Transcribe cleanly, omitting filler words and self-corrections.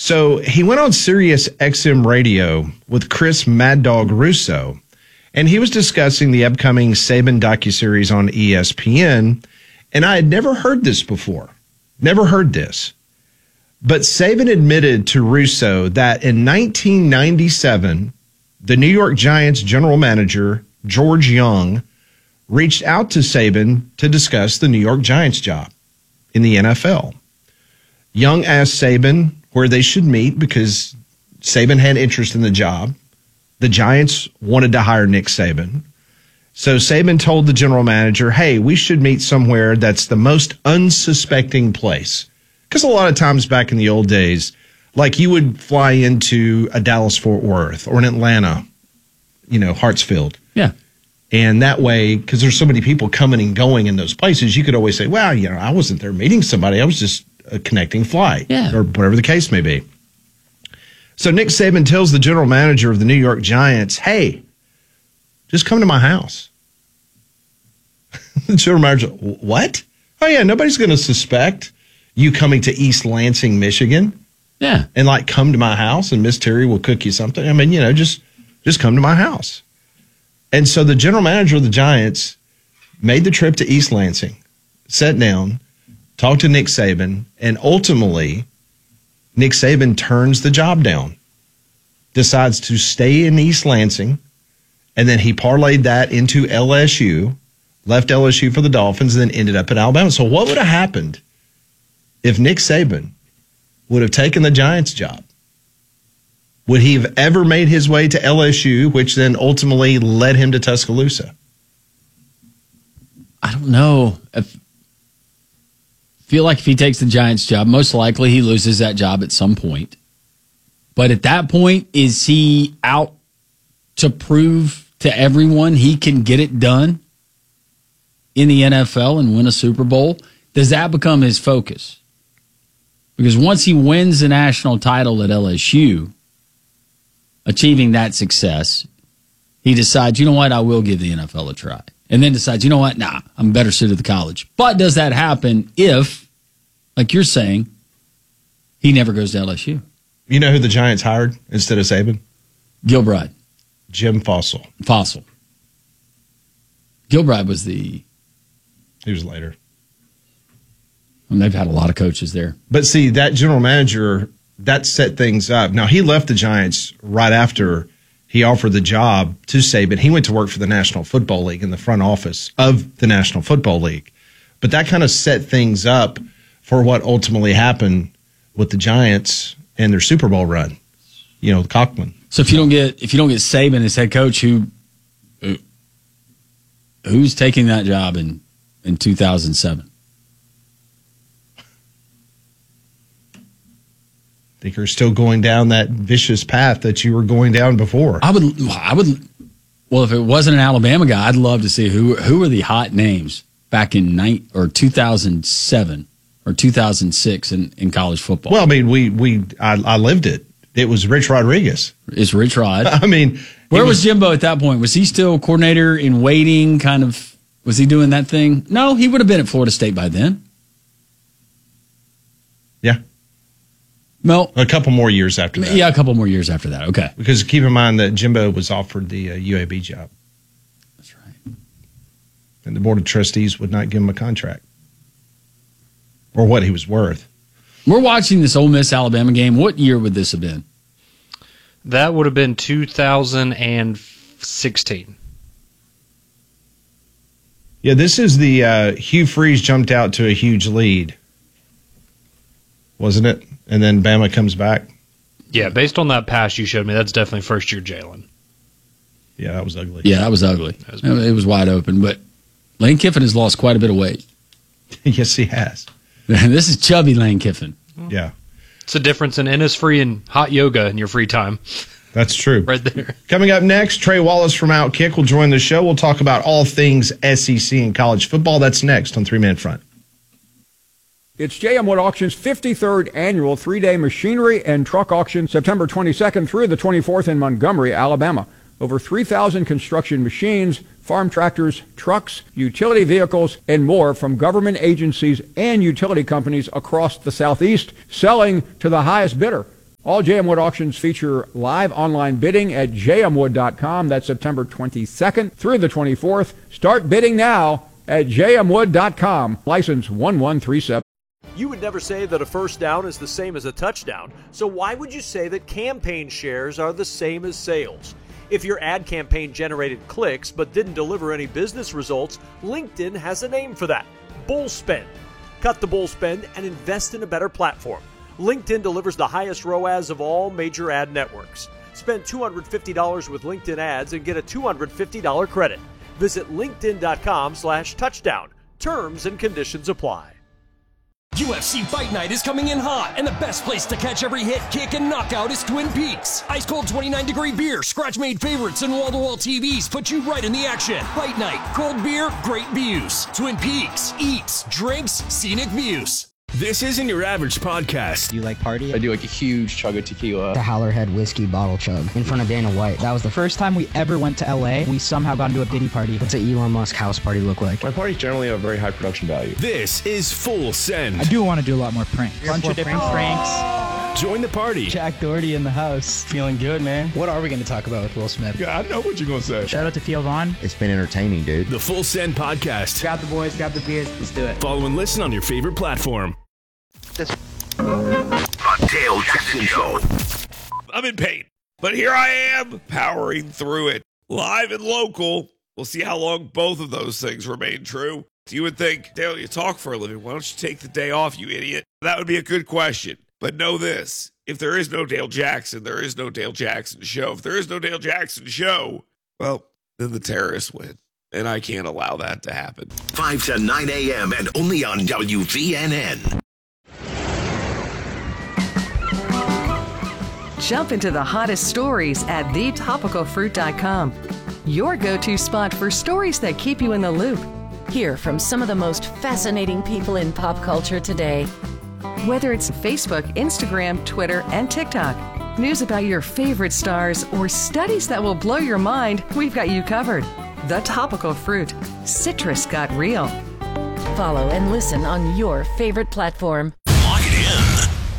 So he went on Sirius XM radio with Chris Mad Dog Russo, and he was discussing the upcoming Saban docuseries on ESPN. And I had never heard this before. Never heard this. But Saban admitted to Russo that in 1997, the New York Giants general manager, George Young, reached out to Saban to discuss the New York Giants job in the NFL. Young asked Saban where they should meet because Saban had interest in the job. The Giants wanted to hire Nick Saban. So Saban told the general manager, hey, we should meet somewhere that's the most unsuspecting place. Because a lot of times back in the old days, like you would fly into a Dallas-Fort Worth or an Atlanta, Hartsfield. Yeah. And that way, because there's so many people coming and going in those places, you could always say, well, I wasn't there meeting somebody. I was just a connecting flight or whatever the case may be. So Nick Saban tells the general manager of the New York Giants, hey, just come to my house. The general manager, what? Oh, yeah, nobody's going to suspect you coming to East Lansing, Michigan. Yeah. And come to my house and Miss Terry will cook you something. I mean, just come to my house. And so the general manager of the Giants made the trip to East Lansing, sat down, talked to Nick Saban, and ultimately Nick Saban turns the job down, decides to stay in East Lansing, and then he parlayed that into LSU, left LSU for the Dolphins, and then ended up at Alabama. So what would have happened if Nick Saban would have taken the Giants job? Would he have ever made his way to LSU, which then ultimately led him to Tuscaloosa? I don't know. I feel like if he takes the Giants job, most likely he loses that job at some point. But at that point, is he out to prove to everyone he can get it done in the NFL and win a Super Bowl? Does that become his focus? Because once he wins the national title at LSU, achieving that success, he decides, you know what, I will give the NFL a try. And then decides, you know what, nah, I'm better suited to college. But does that happen if, like you're saying, he never goes to LSU? You know who the Giants hired instead of Saban? Gilbride. Jim Fossil. Gilbride was he was later. And they've had a lot of coaches there. But see, that general manager, that set things up. Now, he left the Giants right after he offered the job to Saban. He went to work for the National Football League in the front office of the National Football League. But that kind of set things up for what ultimately happened with the Giants and their Super Bowl run. Cochran. So if you don't get Saban as head coach, who's taking that job in 2007? I think you're still going down that vicious path that you were going down before. I would. Well, if it wasn't an Alabama guy, I'd love to see who are the hot names back in 2007 or 2006 in college football. Well, I mean, I lived it. It was Rich Rodriguez. It's Rich Rod. I mean, where was Jimbo at that point? Was he still coordinator in waiting? Kind of, was he doing that thing? No, he would have been at Florida State by then. Yeah. Well, a couple more years after that. Yeah, a couple more years after that. Okay. Because keep in mind that Jimbo was offered the UAB job. That's right. And the Board of Trustees would not give him a contract or what he was worth. We're watching this Ole Miss Alabama game. What year would this have been? That would have been 2016. Yeah, this is the Hugh Freeze jumped out to a huge lead, wasn't it? And then Bama comes back. Yeah, based on that pass you showed me, that's definitely first year Jalen. Yeah, that was ugly. Yeah, that was ugly. It was wide open, but Lane Kiffin has lost quite a bit of weight. Yes, he has. This is chubby Lane Kiffin. Yeah. It's a difference in Innisfree and hot yoga in your free time. That's true. Right there. Coming up next, Trey Wallace from Outkick will join the show. We'll talk about all things SEC and college football. That's next on 3 Man Front. It's J.M. Wood Auction's 53rd annual 3-day machinery and truck auction, September 22nd through the 24th in Montgomery, Alabama. Over 3,000 construction machines, farm tractors, trucks, utility vehicles, and more from government agencies and utility companies across the Southeast, selling to the highest bidder. All JM Wood auctions feature live online bidding at jmwood.com. That's September 22nd through the 24th. Start bidding now at jmwood.com. License 1137. You would never say that a first down is the same as a touchdown, so why would you say that campaign shares are the same as sales? If your ad campaign generated clicks but didn't deliver any business results, LinkedIn has a name for that: bull spend. Cut the bull spend and invest in a better platform. LinkedIn delivers the highest ROAS of all major ad networks. Spend $250 with LinkedIn ads and get a $250 credit. Visit linkedin.com/touchdown. Terms and conditions apply. UFC Fight Night is coming in hot, and the best place to catch every hit, kick, and knockout is Twin Peaks. Ice-cold 29-degree beer, scratch-made favorites, and wall-to-wall TVs put you right in the action. Fight Night, cold beer, great views. Twin Peaks, eats, drinks, scenic views. This isn't your average podcast. Do you like party? I do like a huge chug of tequila. The Howlerhead whiskey bottle chug in front of Dana White. That was the first time we ever went to LA. We somehow got into a Diddy party. What's an Elon Musk house party look like? My parties generally have very high production value. This is Full Send. I do want to do a lot more pranks. Bunch of different pranks. Join the party. Jack Doherty in the house. Feeling good, man. What are we going to talk about with Will Smith? Yeah, I know what you're going to say. Shout out to Theo Vaughn. It's been entertaining, dude. The Full Send podcast. Grab the boys, grab the beers. Let's do it. Follow and listen on your favorite platform. The Dale Jackson Show. I'm in pain, but here I am powering through it. Live and local. We'll see how long both of those things remain true. You would think, Dale, you talk for a living. Why don't you take the day off, you idiot? That would be a good question. But know this. If there is no Dale Jackson, there is no Dale Jackson Show. If there is no Dale Jackson Show, well, then the terrorists win. And I can't allow that to happen. 5 to 9 a.m. and only on WVNN. Jump into the hottest stories at thetopicalfruit.com. Your go-to spot for stories that keep you in the loop. Hear from some of the most fascinating people in pop culture today. Whether it's Facebook, Instagram, Twitter, and TikTok, news about your favorite stars, or studies that will blow your mind, we've got you covered. The Topical Fruit. Citrus got real. Follow and listen on your favorite platform.